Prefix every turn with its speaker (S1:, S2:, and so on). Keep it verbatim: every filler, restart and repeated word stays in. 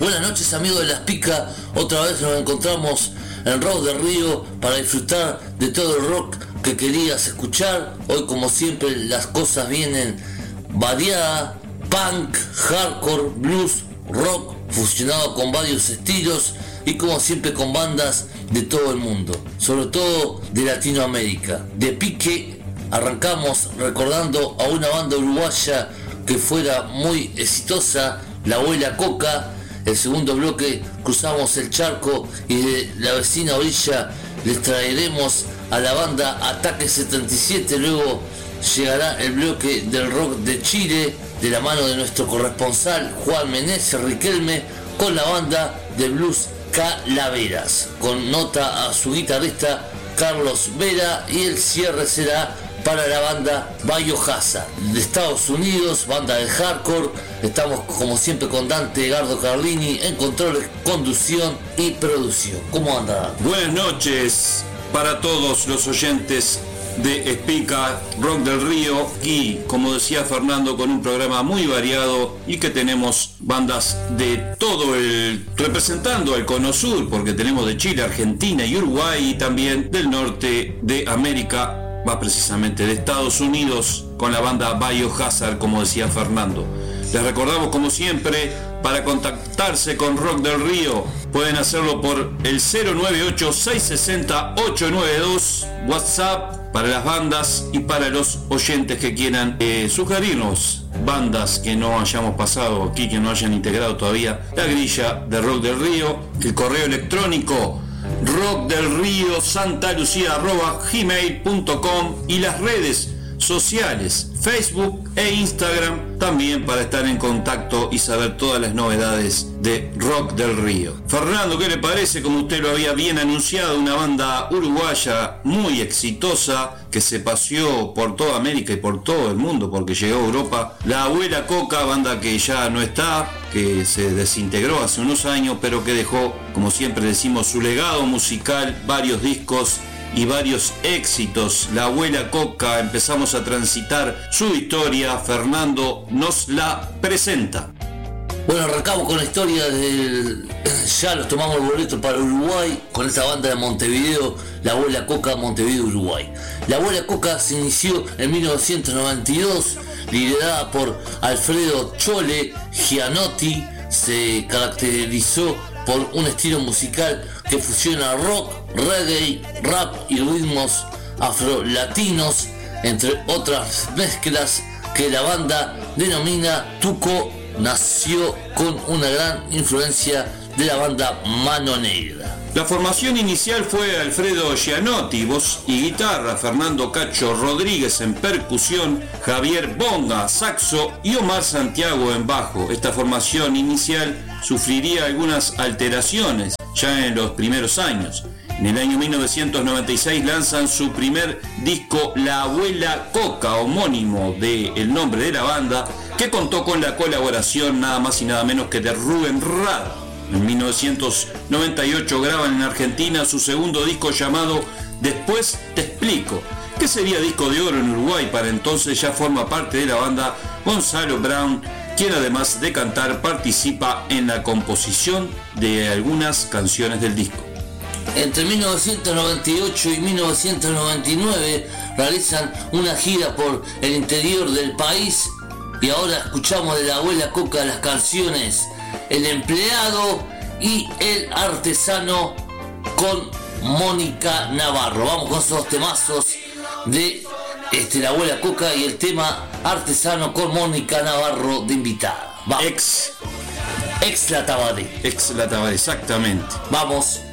S1: Buenas noches, amigos de Las Picas. Otra vez nos encontramos en Rock del Río para disfrutar de todo el rock que querías escuchar. Hoy, como siempre, las cosas vienen variadas: punk, hardcore, blues, rock fusionado con varios estilos y como siempre con bandas de todo el mundo, sobre todo de Latinoamérica. De pique arrancamos recordando a una banda uruguaya que fuera muy exitosa, La Abuela Coca. El segundo bloque cruzamos el charco y de la vecina orilla les traeremos a la banda Ataque setenta y siete. Luego llegará el bloque del rock de Chile de la mano de nuestro corresponsal Juan Meneses Riquelme con la banda de blues Calaveras, con nota a su guitarrista Carlos Vera, y el cierre será para la banda Biohazard de Estados Unidos, banda de hardcore. Estamos como siempre con Dante Gardo Carlini en controles, conducción y producción. ¿Cómo anda?
S2: Buenas noches para todos los oyentes de Espica Rock del Río, y como decía Fernando, con un programa muy variado y que tenemos bandas de todo el, representando el Cono Sur, porque tenemos de Chile, Argentina y Uruguay, y también del norte de América, más precisamente de Estados Unidos, con la banda Biohazard, como decía Fernando. Les recordamos, como siempre, para contactarse con Rock del Río pueden hacerlo por el cero nueve ocho, seis seis cero, ocho nueve dos, WhatsApp para las bandas y para los oyentes que quieran eh, sugerirnos bandas que no hayamos pasado aquí, que no hayan integrado todavía la grilla de Rock del Río. El correo electrónico rock del río santa lucía arroba gmail punto com, y las redes sociales Facebook e Instagram también para estar en contacto y saber todas las novedades de Rock del Río. Fernando, ¿qué le parece? Como usted lo había bien anunciado, una banda uruguaya muy exitosa que se paseó por toda América y por todo el mundo porque llegó a Europa, La Abuela Coca, banda que ya no está, que se desintegró hace unos años, pero que dejó, como siempre decimos, su legado musical, varios discos y varios éxitos. La Abuela Coca, empezamos a transitar su historia. Fernando nos la presenta.
S1: Bueno, arrancamos con la historia del... Ya los tomamos el boleto para Uruguay con esta banda de Montevideo, La Abuela Coca, Montevideo, Uruguay. La Abuela Coca se inició en mil novecientos noventa y dos, liderada por Alfredo Chole Gianotti. Se caracterizó por un estilo musical que fusiona rock, reggae, rap y ritmos afrolatinos, entre otras mezclas que la banda denomina Tuco. Nació con una gran influencia de la banda Mano Negra.
S2: La formación inicial fue Alfredo Gianotti, voz y guitarra, Fernando Cacho Rodríguez en percusión, Javier Bonga, saxo y Omar Santiago en bajo. Esta formación inicial sufriría algunas alteraciones ya en los primeros años. En el año mil novecientos noventa y seis lanzan su primer disco, La Abuela Coca, homónimo del nombre de la banda, que contó con la colaboración nada más y nada menos que de Rubén Rada. En mil novecientos noventa y ocho graban en Argentina su segundo disco llamado Después Te Explico, que sería disco de oro en Uruguay. Para entonces ya forma parte de la banda Gonzalo Brown, quien además de cantar participa en la composición de algunas canciones del disco.
S1: Entre mil novecientos noventa y ocho y mil novecientos noventa y nueve realizan una gira por el interior del país, y ahora escuchamos de La Abuela Coca las canciones El Empleado y El Artesano con Mónica Navarro. Vamos con esos temazos de este, La Abuela Coca y el tema Artesano con Mónica Navarro de invitada. Vamos.
S2: Ex
S1: Ex La Tabaré.
S2: Ex La Tabaré, exactamente.
S1: Vamos.